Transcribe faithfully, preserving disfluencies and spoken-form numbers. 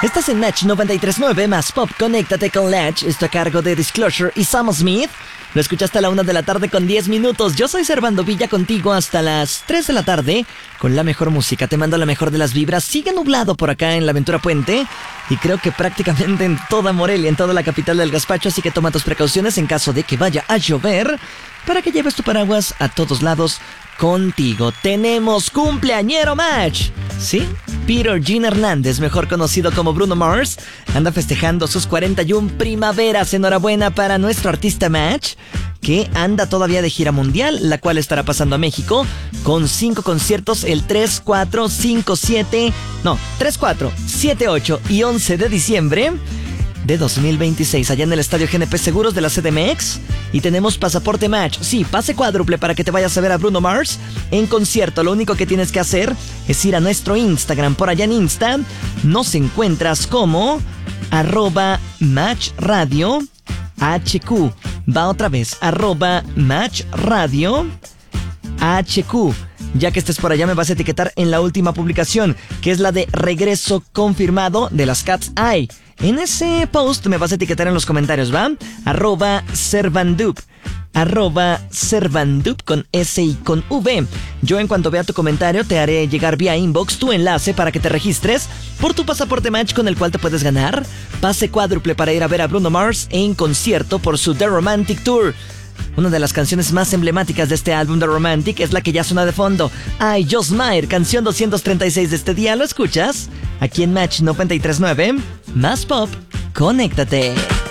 Estás en Match noventa y tres punto nueve más Pop. Conéctate con Latch. Esto a cargo de Disclosure y Sam Smith. Lo escuchaste a la una de la tarde con diez minutos. Yo soy Servando Villa contigo hasta las tres de la tarde con la mejor música. Te mando la mejor de las vibras. Sigue nublado por acá en la Aventura Puente y creo que prácticamente en toda Morelia, en toda la capital del gazpacho. Así que toma tus precauciones en caso de que vaya a llover para que lleves tu paraguas a todos lados contigo. Tenemos cumpleañero Match. ¿Sí? Peter Jean Hernández, mejor conocido como Bruno Mars, anda festejando sus cuarenta y una primaveras. Enhorabuena para nuestro artista Match, que anda todavía de gira mundial, la cual estará pasando a México con cinco conciertos el tres, cuatro, cinco, siete, no, tres, cuatro, siete, ocho y once de diciembre de dos mil veintiséis, allá en el Estadio G N P Seguros de la C D M X. Y tenemos pasaporte Match, sí, pase cuádruple para que te vayas a ver a Bruno Mars en concierto. Lo único que tienes que hacer es ir a nuestro Instagram. Por allá en Insta nos encuentras como arroba Match Radio H Q. Va otra vez, arroba Match Radio H Q. Ya que estés por allá me vas a etiquetar en la última publicación, que es la de regreso confirmado de las Cat's Eye. En ese post me vas a etiquetar en los comentarios, ¿va? Arroba Servandup. Arroba Servandup con S y con V. Yo en cuanto vea tu comentario te haré llegar vía inbox tu enlace para que te registres por tu pasaporte Match, con el cual te puedes ganar pase cuádruple para ir a ver a Bruno Mars en concierto por su The Romantic Tour. Una de las canciones más emblemáticas de este álbum The Romantic es la que ya suena de fondo, I Just Might, canción doscientos treinta y seis de este día. ¿Lo escuchas? Aquí en Match noventa y tres punto nueve, más Pop, conéctate.